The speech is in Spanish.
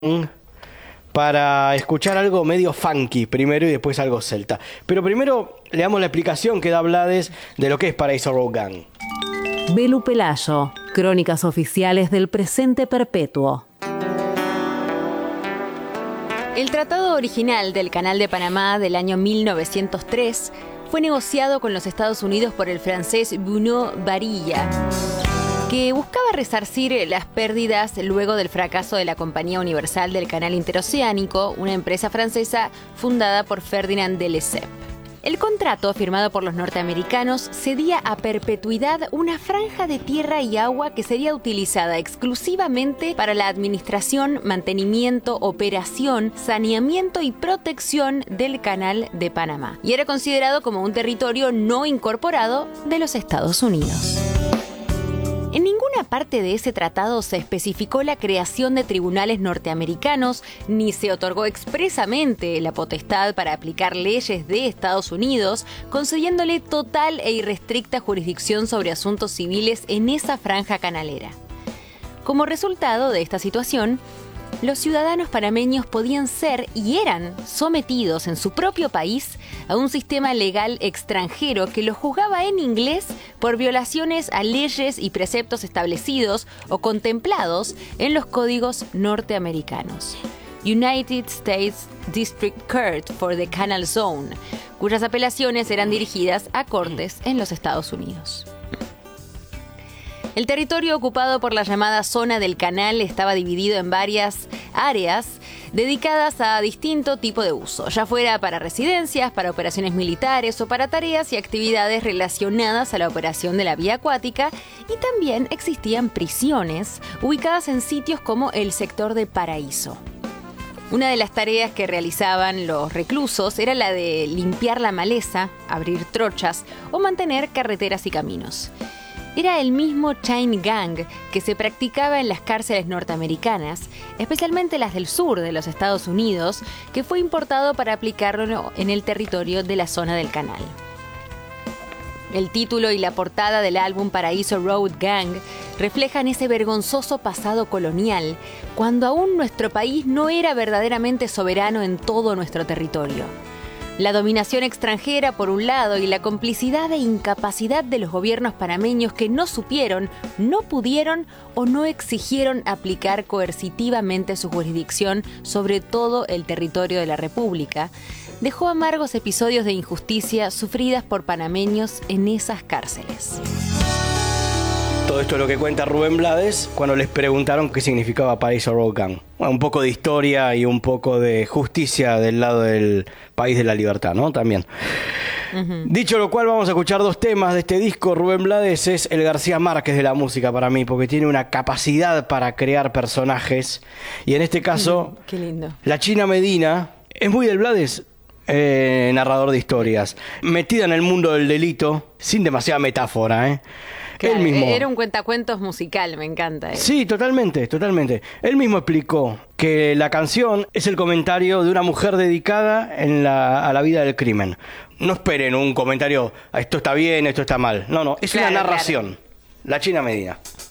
para escuchar algo medio funky primero y después algo celta. Pero primero le damos la explicación que da Blades de lo que es Paraíso Road Gang. Belu Pelayo, crónicas oficiales del presente perpetuo. El tratado original del Canal de Panamá del año 1903 fue negociado con los Estados Unidos por el francés Bruno Barilla, que buscaba resarcir las pérdidas luego del fracaso de la Compañía Universal del Canal Interoceánico, una empresa francesa fundada por Ferdinand de Lesseps. El contrato, firmado por los norteamericanos, cedía a perpetuidad una franja de tierra y agua que sería utilizada exclusivamente para la administración, mantenimiento, operación, saneamiento y protección del Canal de Panamá, y era considerado como un territorio no incorporado de los Estados Unidos. En ninguna parte de ese tratado se especificó la creación de tribunales norteamericanos, ni se otorgó expresamente la potestad para aplicar leyes de Estados Unidos, concediéndole total e irrestricta jurisdicción sobre asuntos civiles en esa franja canalera. Como resultado de esta situación, los ciudadanos panameños podían ser y eran sometidos en su propio país a un sistema legal extranjero que los juzgaba en inglés por violaciones a leyes y preceptos establecidos o contemplados en los códigos norteamericanos. United States District Court for the Canal Zone, cuyas apelaciones eran dirigidas a cortes en los Estados Unidos. El territorio ocupado por la llamada Zona del Canal estaba dividido en varias áreas dedicadas a distinto tipo de uso, ya fuera para residencias, para operaciones militares o para tareas y actividades relacionadas a la operación de la vía acuática, y también existían prisiones ubicadas en sitios como el sector de Paraíso. Una de las tareas que realizaban los reclusos era la de limpiar la maleza, abrir trochas o mantener carreteras y caminos. Era el mismo chain gang que se practicaba en las cárceles norteamericanas, especialmente las del sur de los Estados Unidos, que fue importado para aplicarlo en el territorio de la Zona del Canal. El título y la portada del álbum Paraíso Road Gang reflejan ese vergonzoso pasado colonial, cuando aún nuestro país no era verdaderamente soberano en todo nuestro territorio. La dominación extranjera, por un lado, y la complicidad e incapacidad de los gobiernos panameños que no supieron, no pudieron o no exigieron aplicar coercitivamente su jurisdicción sobre todo el territorio de la República, dejó amargos episodios de injusticia sufridas por panameños en esas cárceles. Todo esto es lo que cuenta Rubén Blades cuando les preguntaron qué significaba Paraíso Road Gang. Bueno, un poco de historia y un poco de justicia del lado del país de la libertad, ¿no? También. Dicho lo cual, vamos a escuchar dos temas de este disco. Rubén Blades es el García Márquez de la música para mí, porque tiene una capacidad para crear personajes. Y en este caso, qué lindo. La China Medina es muy del Blades, narrador de historias, metida en el mundo del delito, sin demasiada metáfora, ¿eh? Claro, él mismo, era un cuentacuentos musical, me encanta. Sí, totalmente, totalmente. Él mismo explicó que la canción es el comentario de una mujer dedicada a la vida del crimen. No esperen un comentario, esto está bien, esto está mal. No, es una narración. Claro. La China Medina.